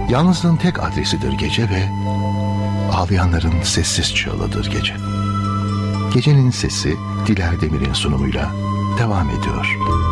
Yalnızlığın tek adresidir gece ve ağlayanların sessiz çığlığıdır gece. Gecenin sesi Diler Demir'in sunumuyla devam ediyor.